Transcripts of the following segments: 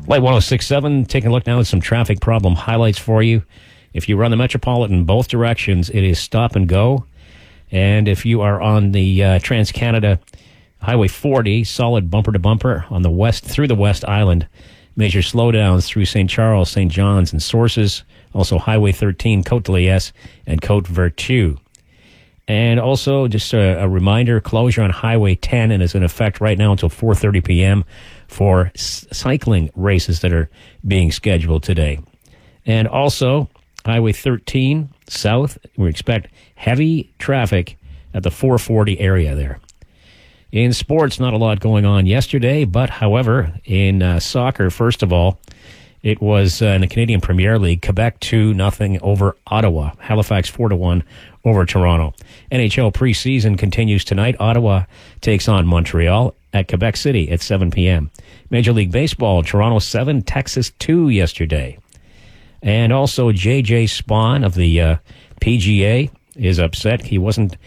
Light 106.7, taking a look now at some traffic problem highlights for you. If you run the Metropolitan both directions, it is stop and go. And if you are on the Trans-Canada Highway 40, solid bumper to bumper on the west through the West Island. Major slowdowns through St. Charles, St. John's, and Sources. Also Highway 13, Côte de l'Est, and Côte Vertu. And also, just a reminder, closure on Highway 10 and is in effect right now until 4:30 p.m. for cycling races that are being scheduled today. And also, Highway 13 south, we expect heavy traffic at the 440 area there. In sports, not a lot going on yesterday, but however, in soccer, first of all, it was in the Canadian Premier League, Quebec 2-0 over Ottawa, Halifax 4-1 over Toronto. NHL preseason continues tonight. Ottawa takes on Montreal at Quebec City at 7 p.m. Major League Baseball, Toronto 7, Texas 2 yesterday. And also J.J. Spawn of the PGA is upset. He wasn't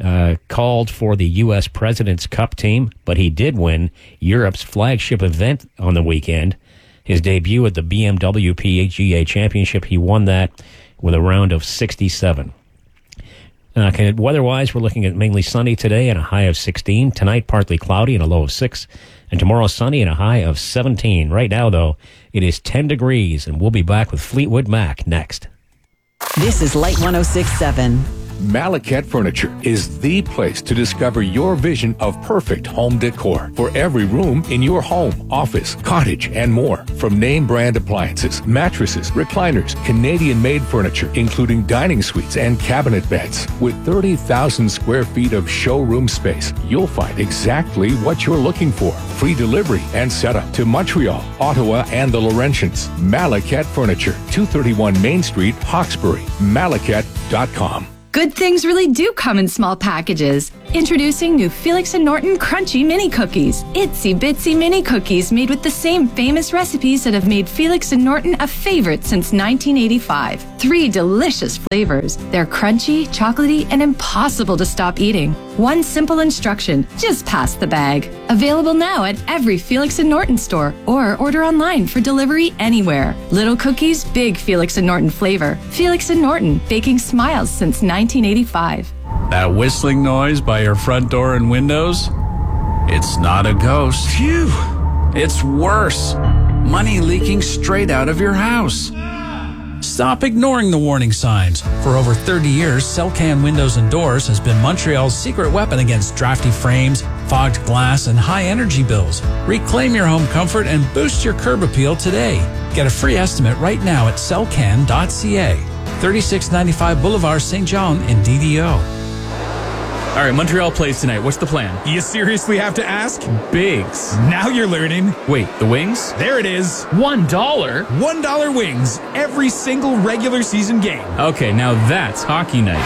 called for the U.S. President's Cup team, but he did win Europe's flagship event on the weekend. His debut at the BMW PGA Championship, he won that with a round of 67. Weather-wise, we're looking at mainly sunny today and a high of 16. Tonight, partly cloudy and a low of 6. And tomorrow, sunny and a high of 17. Right now, though, it is 10 degrees, and we'll be back with Fleetwood Mac next. This is Light 106.7. Malacat Furniture is the place to discover your vision of perfect home decor for every room in your home, office, cottage, and more. From name brand appliances, mattresses, recliners, Canadian-made furniture, including dining suites and cabinet beds. With 30,000 square feet of showroom space, you'll find exactly what you're looking for. Free delivery and setup to Montreal, Ottawa, and the Laurentians. Malacat Furniture, 231 Main Street, Hawkesbury. Malacat.com. Good things really do come in small packages. Introducing new Felix and Norton Crunchy Mini Cookies. Itsy bitsy mini cookies made with the same famous recipes that have made Felix and Norton a favorite since 1985. 3 delicious flavors. They're crunchy, chocolatey, and impossible to stop eating. One simple instruction, just pass the bag. Available now at every Felix and Norton store or order online for delivery anywhere. Little cookies, big Felix and Norton flavor. Felix and Norton, baking smiles since 1985. That whistling noise by your front door and windows? It's not a ghost. Phew! It's worse. Money leaking straight out of your house. Stop ignoring the warning signs. For over 30 years, Celcan Windows and Doors has been Montreal's secret weapon against drafty frames, fogged glass, and high energy bills. Reclaim your home comfort and boost your curb appeal today. Get a free estimate right now at celcan.ca. 3695 Boulevard St. John in DDO. All right, Montreal plays tonight. What's the plan? You seriously have to ask? Bigs. Now you're learning. Wait, the wings? There it is. $1? $1 wings. Every single regular season game. Okay, now that's hockey night.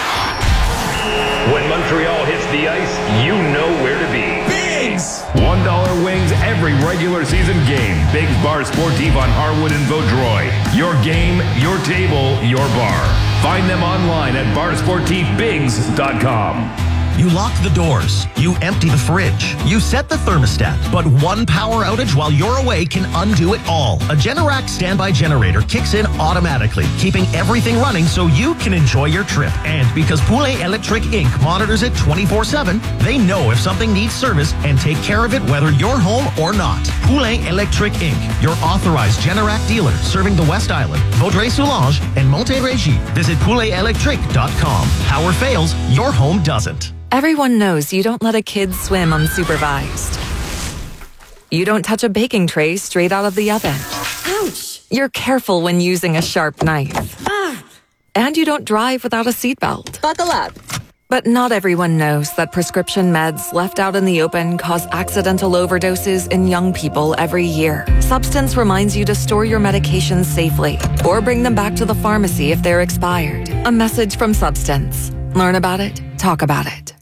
When Montreal hits the ice, you know where to be. Bigs! $1 wings every regular season game. Bigs Bar Sportif on Harwood and Vaudreuil. Your game, your table, your bar. Find them online at barsportifbigs.com. You lock the doors. You empty the fridge. You set the thermostat. But one power outage while you're away can undo it all. A Generac standby generator kicks in automatically, keeping everything running so you can enjoy your trip. And because Poulet Electric Inc. monitors it 24/7, they know if something needs service and take care of it whether you're home or not. Poulet Electric Inc., your authorized Generac dealer serving the West Island, Vaudreuil-Soulanges, and Montérégie. Visit pouletelectric.com. Power fails, your home doesn't. Everyone knows you don't let a kid swim unsupervised. You don't touch a baking tray straight out of the oven. Ouch! You're careful when using a sharp knife. And you don't drive without a seatbelt. Buckle up. But not everyone knows that prescription meds left out in the open cause accidental overdoses in young people every year. Substance reminds you to store your medications safely or bring them back to the pharmacy if they're expired. A message from Substance. Learn about it. Talk about it.